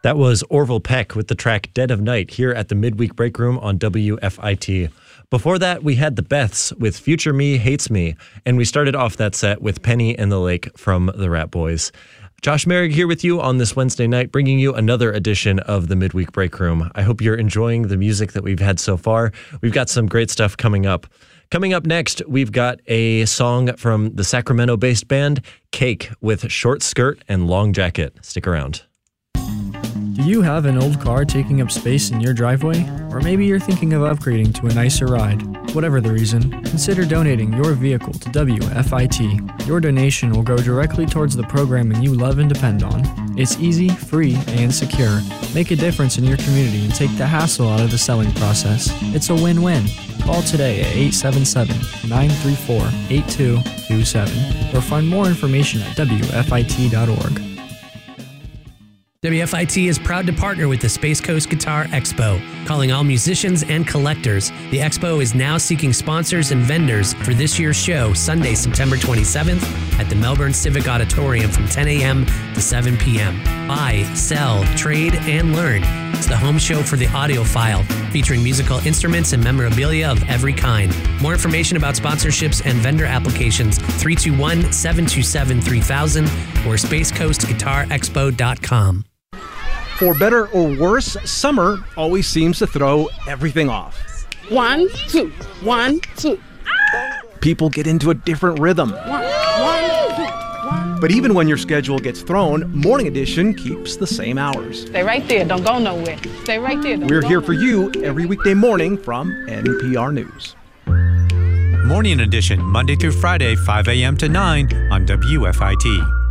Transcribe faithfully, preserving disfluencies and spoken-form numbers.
That was Orville Peck with the track Dead of Night here at the Midweek Break Room on W F I T. Before that, we had the Beths with Future Me Hates Me, and we started off that set with Penny and the Lake from the Rat Boys. Josh Merrick here with you on this Wednesday night, bringing you another edition of the Midweek Break Room. I hope you're enjoying the music that we've had so far. We've got some great stuff coming up. Coming up next, we've got a song from the Sacramento-based band Cake with Short Skirt and Long Jacket. Stick around. Do you have an old car taking up space in your driveway? Or maybe you're thinking of upgrading to a nicer ride. Whatever the reason, consider donating your vehicle to W F I T. Your donation will go directly towards the programming you love and depend on. It's easy, free, and secure. Make a difference in your community and take the hassle out of the selling process. It's a win-win. Call today at eight seven seven, nine three four, eight two two seven or find more information at W F I T dot org. W F I T is proud to partner with the Space Coast Guitar Expo. Calling all musicians and collectors, the Expo is now seeking sponsors and vendors for this year's show, Sunday, September twenty-seventh at the Melbourne Civic Auditorium from ten a.m. to seven p.m. Buy, sell, trade, and learn. It's the home show for the audiophile, featuring musical instruments and memorabilia of every kind. More information about sponsorships and vendor applications, three two one, seven two seven, three thousand or space coast guitar expo dot com. For better or worse, summer always seems to throw everything off. One, two, one, two. People get into a different rhythm. One, one, two, one. But even when your schedule gets thrown, Morning Edition keeps the same hours. Stay right there. Don't go nowhere. Stay right there. Don't We're go here for nowhere. you every weekday morning from N P R News. Morning Edition, Monday through Friday, five a.m. to nine on W F I T.